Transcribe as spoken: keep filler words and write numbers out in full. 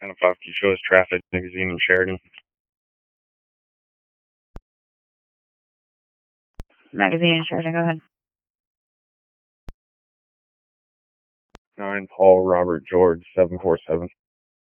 nine oh five, can you show us traffic magazine in Sheridan? Magazine in Sheridan, go ahead. nine Paul Robert George seven four seven.